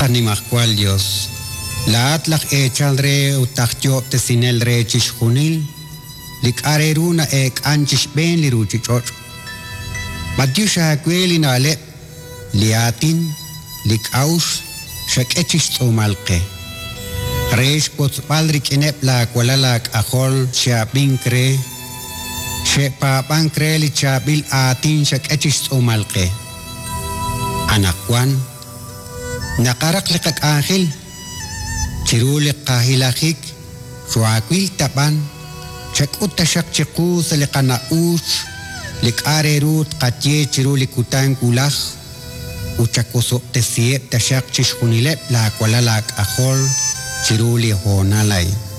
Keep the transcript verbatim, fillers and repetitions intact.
Qanimacual Dios. La atlaq echalre utaqyo tesinel re chishunil. Lik areruna ek anchish ben liruchichoch. Madiusha kweli na le liatin lik aus shak echish tsumalke. Reish potsbaldrik inep la kualalak ahol shabinkre. Shepa bankre li chabil atin shak echish tsumalke. Anakwan nakarak likak angel chirulik kahilakik shuakwil tapan shak utashak chiku salikana uch lik arerut katye chirulik utang kulak uchakoso tesiep tashak chishkunilep la kualalak ahol chiruli honalay.